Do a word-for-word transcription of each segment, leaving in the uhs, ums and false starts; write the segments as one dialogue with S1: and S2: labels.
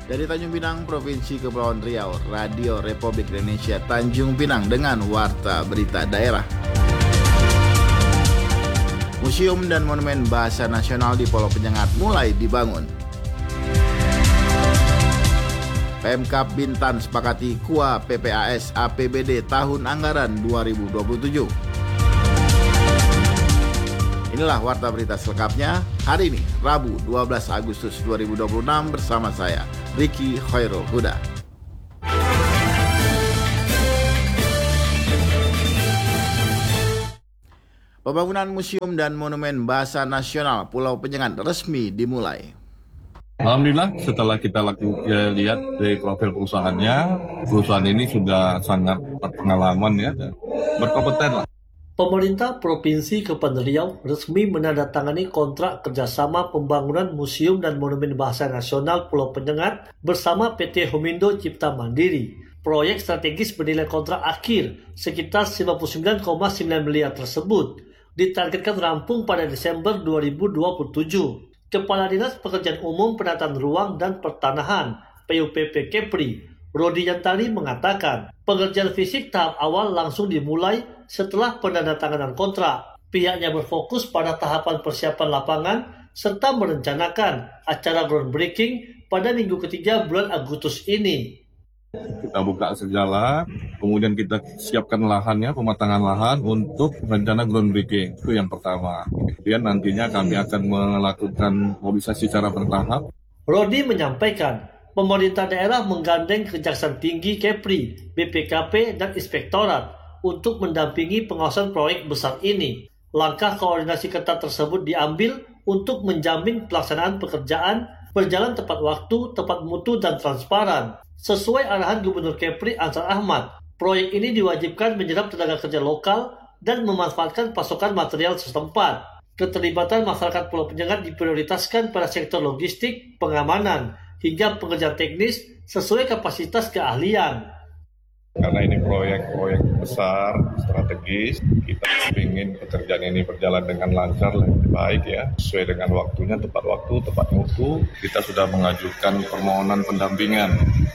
S1: Dari Tanjung Pinang, Provinsi Kepulauan Riau, Radio Republik Indonesia Tanjung Pinang dengan Warta Berita Daerah. Museum dan Monumen Bahasa Nasional di Pulau Penyengat mulai dibangun. Pemkab Bintan sepakati K U A P P A S A P B D tahun anggaran dua ribu dua puluh tujuh. Inilah Warta Berita selengkapnya hari ini, Rabu dua belas Agustus dua ribu dua puluh enam bersama saya, Ricky Khairul Huda. Pembangunan Museum dan Monumen Bahasa Nasional Pulau Penyengat resmi dimulai.
S2: Alhamdulillah, setelah kita laku, ya, lihat dari profil perusahaannya, perusahaan ini sudah sangat berpengalaman ya, berkompeten lah.
S3: Pemerintah Provinsi Kepulauan Riau resmi menandatangani kontrak kerjasama pembangunan Museum dan Monumen Bahasa Nasional Pulau Penyengat bersama P T Homindo Cipta Mandiri. Proyek strategis bernilai kontrak akhir sekitar sembilan puluh sembilan koma sembilan miliar tersebut ditargetkan rampung pada Desember dua ribu dua puluh tujuh. Kepala Dinas Pekerjaan Umum Penataan Ruang dan Pertanahan P U P P Kepri, Rodi Yantari mengatakan, pengerjaan fisik tahap awal langsung dimulai setelah penandatanganan kontrak. Pihaknya berfokus pada tahapan persiapan lapangan serta merencanakan acara groundbreaking pada minggu ketiga bulan Agustus ini.
S2: Kita buka segala, kemudian kita siapkan lahannya, pematangan lahan untuk rencana groundbreaking. Itu yang pertama. Kemudian nantinya kami akan melakukan mobilisasi secara bertahap.
S3: Rodi menyampaikan, pemerintah daerah menggandeng Kejaksaan Tinggi Kepri, B P K P, dan Inspektorat untuk mendampingi pengawasan proyek besar ini. Langkah koordinasi ketat tersebut diambil untuk menjamin pelaksanaan pekerjaan berjalan tepat waktu, tepat mutu, dan transparan. Sesuai arahan Gubernur Kepri Ansar Ahmad, proyek ini diwajibkan menyerap tenaga kerja lokal dan memanfaatkan pasokan material setempat. Keterlibatan masyarakat Pulau Penyengat diprioritaskan pada sektor logistik, pengamanan, hingga pekerjaan teknis sesuai kapasitas keahlian.
S2: Karena ini proyek-proyek besar, strategis, kita ingin pekerjaan ini berjalan dengan lancar, lebih baik ya, sesuai dengan waktunya, tepat waktu, tepat mutu. Kita sudah mengajukan permohonan pendampingan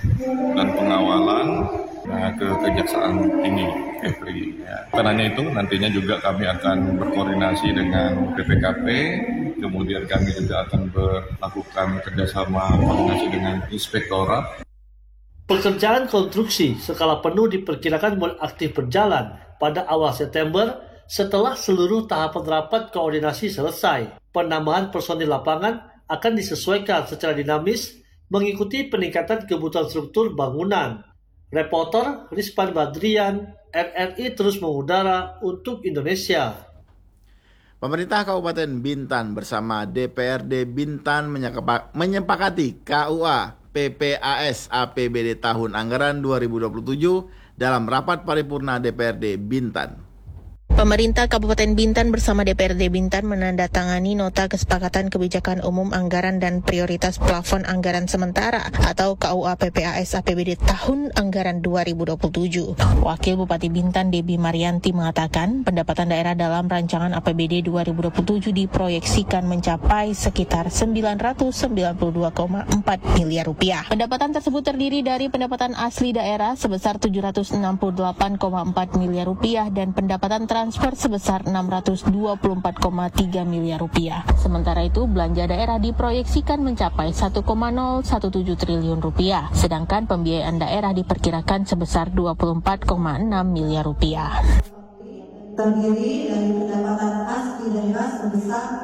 S2: dan pengawalan nah, ke Kejaksaan Tinggi Kepri. Ya. Karena itu nantinya juga kami akan berkoordinasi dengan P P K P, kemudian kami juga akan melakukan kerjasama koordinasi dengan Inspektorat.
S3: Pekerjaan konstruksi skala penuh diperkirakan mulai aktif berjalan pada awal September setelah seluruh tahapan rapat koordinasi selesai. Penambahan personil lapangan akan disesuaikan secara dinamis mengikuti peningkatan kebutuhan struktur bangunan. Reporter Rizpan Badrian, R R I terus mengudara untuk Indonesia.
S1: Pemerintah Kabupaten Bintan bersama D P R D Bintan menyepakati K U A P P A S A P B D tahun anggaran dua ribu dua puluh tujuh dalam rapat paripurna D P R D Bintan.
S4: Pemerintah Kabupaten Bintan bersama D P R D Bintan menandatangani Nota Kesepakatan Kebijakan Umum Anggaran dan Prioritas Plafon Anggaran Sementara atau K U A P P A S A P B D tahun anggaran dua ribu dua puluh tujuh. Wakil Bupati Bintan Debbie Marianti mengatakan pendapatan daerah dalam rancangan A P B D dua ribu dua puluh tujuh diproyeksikan mencapai sekitar sembilan ratus sembilan puluh dua koma empat miliar rupiah. Pendapatan tersebut terdiri dari pendapatan asli daerah sebesar tujuh ratus enam puluh delapan koma empat miliar rupiah dan pendapatan transfer sebesar enam ratus dua puluh empat koma tiga miliar rupiah. Sementara itu, belanja daerah diproyeksikan mencapai satu koma nol satu tujuh triliun rupiah, sedangkan pembiayaan daerah diperkirakan sebesar dua puluh empat koma enam miliar rupiah.
S5: Terdiri dari pendapatan asli daerah sebesar